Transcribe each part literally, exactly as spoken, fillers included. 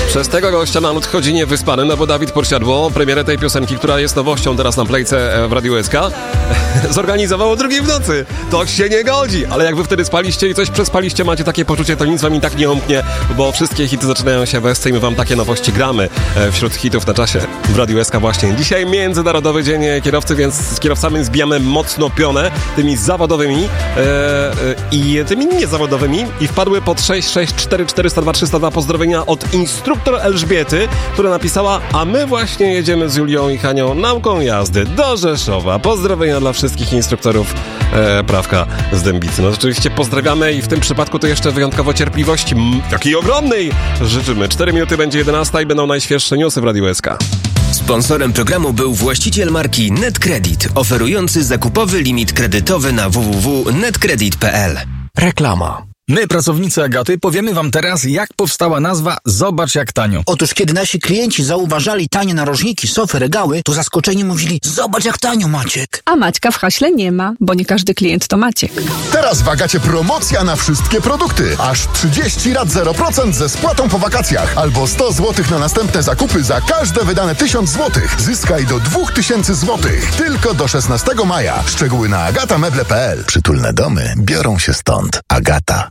Przez tego gościa na nadchodzi niewyspany, no bo Dawid Podsiadło premierę tej piosenki, która jest nowością teraz na Playce w Radiu S K, zorganizował o drugiej w nocy. To się nie godzi, ale jak wy wtedy spaliście i coś przespaliście, macie takie poczucie, to nic wam i tak nie omknie, bo wszystkie hity zaczynają się we i my wam takie nowości gramy wśród hitów na czasie w Radiu S K właśnie. Dzisiaj Międzynarodowy Dzień Kierowcy, więc z kierowcami zbijamy mocno pionę, tymi zawodowymi e, e, i tymi niezawodowymi i wpadły pod sześć sześć cztery cztery zero dwa trzy zero dwa pozdrowienia od instruktor Elżbiety, która napisała: a my właśnie jedziemy z Julią i Hanią nauką jazdy do Rzeszowa. Pozdrowienia dla wszystkich instruktorów e, prawka z Dębicy. No rzeczywiście pozdrawiamy i w tym przypadku to jeszcze wyjątkowo cierpliwości, m, takiej ogromnej, życzymy. cztery minuty będzie jedenasta i będą najświeższe newsy w Radiu S K. Sponsorem programu był właściciel marki NetCredit, oferujący zakupowy limit kredytowy na w w w kropka netcredit kropka p l. Reklama. My, pracownicy Agaty, powiemy wam teraz, jak powstała nazwa Zobacz jak tanio. Otóż kiedy nasi klienci zauważali tanie narożniki, sofy, regały, to zaskoczeni mówili: zobacz jak tanio, Maciek. A Maćka w haśle nie ma, bo nie każdy klient to Maciek. Teraz w Agacie promocja na wszystkie produkty. Aż trzydzieści rat zero procent ze spłatą po wakacjach. Albo sto złotych na następne zakupy za każde wydane tysiąc złotych. Zyskaj do dwa tysiące złotych. Tylko do szesnastego maja. Szczegóły na agatameble kropka p l. Przytulne domy biorą się stąd. Agata.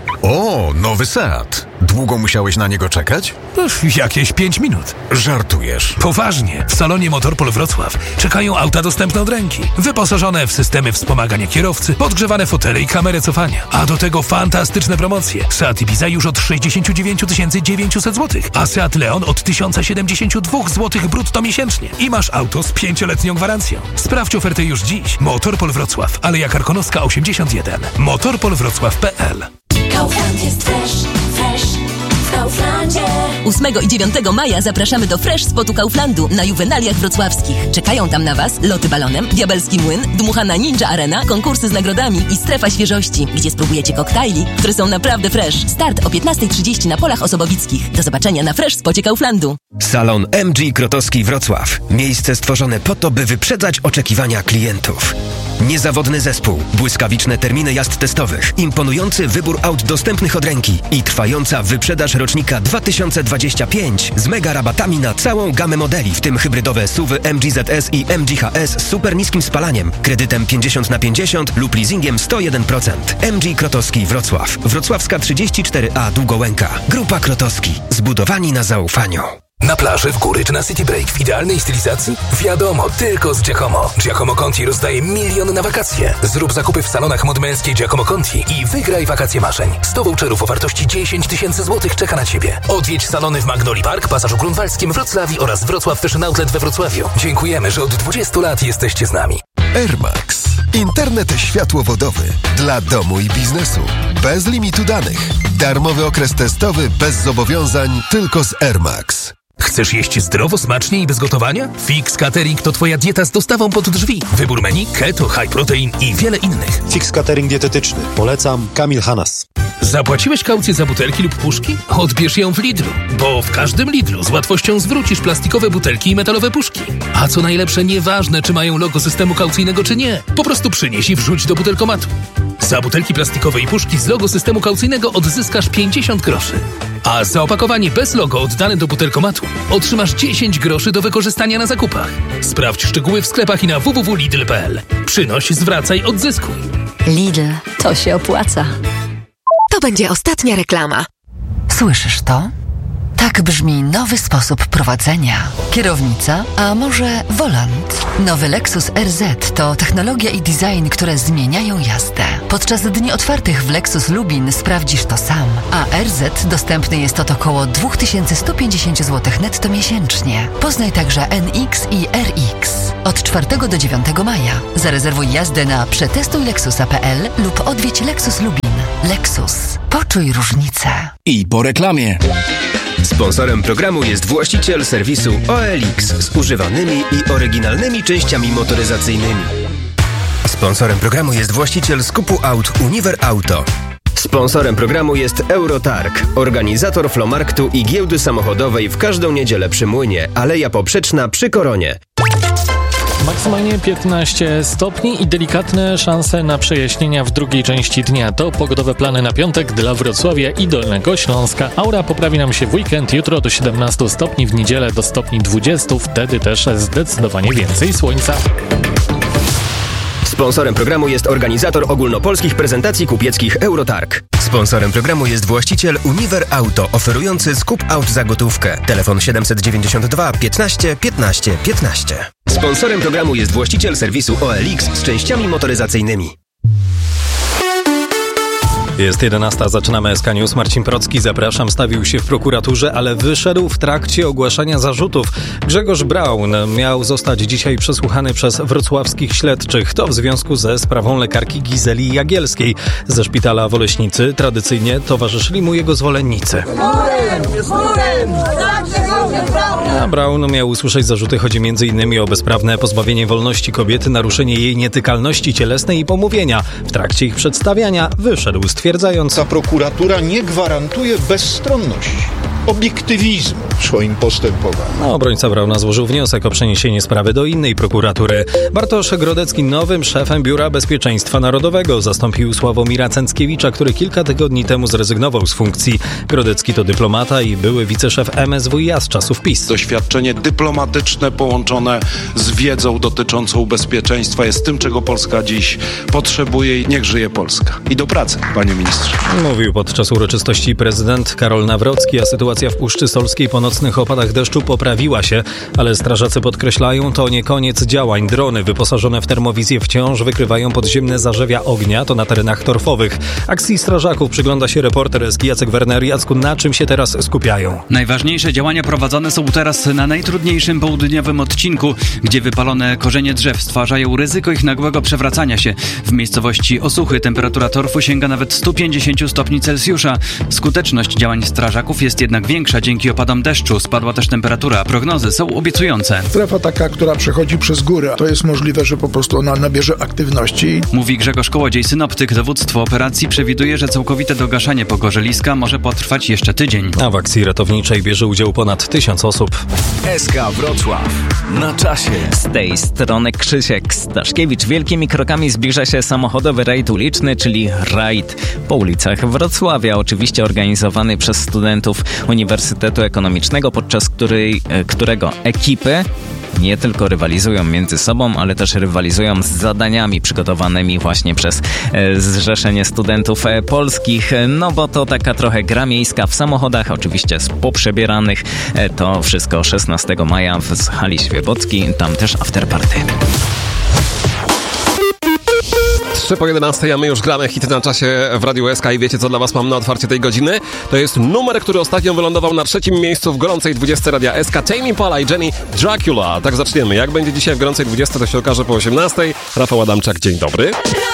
O, nowy Seat. Długo musiałeś na niego czekać? Uf, jakieś pięć minut. Żartujesz. Poważnie. W salonie Motorpol Wrocław czekają auta dostępne od ręki. Wyposażone w systemy wspomagania kierowcy, podgrzewane fotele i kamerę cofania. A do tego fantastyczne promocje. Seat Ibiza już od sześćdziesiąt dziewięć tysięcy dziewięćset złotych, a Seat Leon od tysiąc siedemdziesiąt dwa złotych brutto miesięcznie. I masz auto z pięcioletnią gwarancją. Sprawdź ofertę już dziś. Motorpol Wrocław, Aleja Karkonoska osiemdziesiąt jeden. motorpol wrocław kropka p l. Kaufland jest fresh, fresh w Kauflandzie. ósmego i dziewiątego maja zapraszamy do Fresh Spotu Kauflandu na juwenaliach wrocławskich. Czekają tam na Was loty balonem, diabelski młyn, dmuchana Ninja Arena, konkursy z nagrodami i strefa świeżości, gdzie spróbujecie koktajli, które są naprawdę fresh. Start o piętnasta trzydzieści na polach osobowickich. Do zobaczenia na Fresh Spocie Kauflandu. Salon M G Krotowski Wrocław. Miejsce stworzone po to, by wyprzedzać oczekiwania klientów. Niezawodny zespół, błyskawiczne terminy jazd testowych, imponujący wybór aut dostępnych od ręki i trwająca wyprzedaż rocznika dwa tysiące dwudziestego piątego z mega rabatami na całą gamę modeli, w tym hybrydowe S U V-y M G Z S i M G H S z super niskim spalaniem, kredytem pięćdziesiąt na pięćdziesiąt lub leasingiem sto jeden procent. M G Krotowski Wrocław. Wrocławska trzydzieści cztery A Długołęka. Grupa Krotowski. Zbudowani na zaufaniu. Na plaży, w góry czy na City Break w idealnej stylizacji? Wiadomo, tylko z Giacomo. Giacomo Conti rozdaje miliony na wakacje. Zrób zakupy w salonach mod męskiej Giacomo Conti i wygraj wakacje marzeń. sto voucherów o wartości dziesięć tysięcy złotych czeka na Ciebie. Odwiedź salony w Magnoli Park, Pasażu Grunwaldzkim, Wrocławiu oraz Wrocław Fashion Outlet we Wrocławiu. Dziękujemy, że od dwudziestu lat jesteście z nami. Air Max. Internet światłowodowy dla domu i biznesu. Bez limitu danych. Darmowy okres testowy bez zobowiązań tylko z Air Max. Chcesz jeść zdrowo, smacznie i bez gotowania? Fix Catering to Twoja dieta z dostawą pod drzwi. Wybór menu, keto, high protein i wiele innych. Fix Catering dietetyczny. Polecam. Kamil Hanas. Zapłaciłeś kaucję za butelki lub puszki? Odbierz ją w Lidlu, bo w każdym Lidlu z łatwością zwrócisz plastikowe butelki i metalowe puszki. A co najlepsze, nieważne czy mają logo systemu kaucyjnego czy nie. Po prostu przynieś i wrzuć do butelkomatu. Za butelki plastikowe i puszki z logo systemu kaucyjnego odzyskasz pięćdziesiąt groszy. A za opakowanie bez logo oddane do butelkomatu otrzymasz dziesięć groszy do wykorzystania na zakupach. Sprawdź szczegóły w sklepach i na w w w kropka lidl kropka p l. Przynoś, zwracaj, odzyskuj. Lidl, to się opłaca. To będzie ostatnia reklama. Słyszysz to? Tak brzmi nowy sposób prowadzenia. Kierownica, a może volant? Nowy Lexus R Z to technologia i design, które zmieniają jazdę. Podczas dni otwartych w Lexus Lubin sprawdzisz to sam, a R Z dostępny jest od około dwa tysiące sto pięćdziesiąt złotych netto miesięcznie. Poznaj także N X i R X. Od czwartego do dziewiątego maja. Zarezerwuj jazdę na przetestuj lexusa kropka p l lub odwiedź Lexus Lubin. Lexus. Poczuj różnicę. I po reklamie. Sponsorem programu jest właściciel serwisu O L X z używanymi i oryginalnymi częściami motoryzacyjnymi. Sponsorem programu jest właściciel skupu aut Univer Auto. Sponsorem programu jest Eurotarg, organizator flomarktu i giełdy samochodowej w każdą niedzielę przy Młynie, Aleja Poprzeczna przy Koronie. Maksymalnie piętnaście stopni i delikatne szanse na przejaśnienia w drugiej części dnia. To pogodowe plany na piątek dla Wrocławia i Dolnego Śląska. Aura poprawi nam się w weekend, jutro do siedemnastu stopni, w niedzielę do stopni dwudziestu, wtedy też zdecydowanie więcej słońca. Sponsorem programu jest organizator ogólnopolskich prezentacji kupieckich Eurotarg. Sponsorem programu jest właściciel Univer Auto, oferujący skup aut za gotówkę. Telefon siedemset dziewięćdziesiąt dwa piętnaście piętnaście piętnaście. Sponsorem programu jest właściciel serwisu O L X z częściami motoryzacyjnymi. Jest jedenasta, zaczynamy S K News. Marcin Procki, zapraszam, stawił się w prokuraturze, ale wyszedł w trakcie ogłaszania zarzutów. Grzegorz Braun miał zostać dzisiaj przesłuchany przez wrocławskich śledczych. To w związku ze sprawą lekarki Gizeli Jagielskiej ze szpitala w Oleśnicy. Tradycyjnie towarzyszyli mu jego zwolennicy. A Braun miał usłyszeć zarzuty. Chodzi m.in. o bezprawne pozbawienie wolności kobiety, naruszenie jej nietykalności cielesnej i pomówienia. W trakcie ich przedstawiania wyszedł stwierdzając: ta prokuratura nie gwarantuje bezstronności, obiektywizmu w swoim postępowaniu. No, obrońca Brauna złożył wniosek o przeniesienie sprawy do innej prokuratury. Bartosz Grodecki nowym szefem Biura Bezpieczeństwa Narodowego zastąpił Sławomira Cęckiewicza, który kilka tygodni temu zrezygnował z funkcji. Grodecki to dyplomata i były wiceszef M S W iA z czasów PiS. Doświadczenie dyplomatyczne połączone z wiedzą dotyczącą bezpieczeństwa jest tym, czego Polska dziś potrzebuje i niech żyje Polska. I do pracy, panie ministrze. Mówił podczas uroczystości prezydent Karol Nawrocki, a sytuacja w Puszczy Solskiej po nocnych opadach deszczu poprawiła się, ale strażacy podkreślają, to nie koniec działań. Drony wyposażone w termowizję wciąż wykrywają podziemne zarzewia ognia, to na terenach torfowych. Akcji strażaków przygląda się reporter S K Jacek Werner. Jacku, na czym się teraz skupiają? Najważniejsze działania prowadzone są teraz na najtrudniejszym południowym odcinku, gdzie wypalone korzenie drzew stwarzają ryzyko ich nagłego przewracania się. W miejscowości Osuchy temperatura torfu sięga nawet stu pięćdziesięciu stopni Celsjusza. Skuteczność działań strażaków jest jednak większa dzięki opadom deszczu. Spadła też temperatura. Prognozy są obiecujące. Strefa taka, która przechodzi przez górę, to jest możliwe, że po prostu ona nabierze aktywności. Mówi Grzegorz Kołodziej, synoptyk. Dowództwo operacji przewiduje, że całkowite dogaszanie pogorzeliska może potrwać jeszcze tydzień. A w akcji ratowniczej bierze udział ponad tysiąc osób. S K Wrocław. Na czasie. Z tej strony Krzysiek Staszkiewicz. Wielkimi krokami zbliża się samochodowy rajd uliczny, czyli rajd po ulicach Wrocławia. Oczywiście organizowany przez studentów Uniwersytetu Ekonomicznego, podczas której, którego ekipy nie tylko rywalizują między sobą, ale też rywalizują z zadaniami przygotowanymi właśnie przez e, Zrzeszenie Studentów e, Polskich. No bo to taka trochę gra miejska w samochodach, oczywiście z poprzebieranych. E, to wszystko szesnastego maja w hali Świebockiej, tam też afterparty. trzy po jedenastej, a my już gramy hity na czasie w Radiu S K i wiecie, co dla was mam na otwarcie tej godziny? To jest numer, który ostatnio wylądował na trzecim miejscu w gorącej dwudziestce Radia S K. Tame Impala i Jenny Dracula. Tak zaczniemy. Jak będzie dzisiaj w gorącej dwudziestce, to się okaże po osiemnastej. Rafał Adamczak, dzień dobry.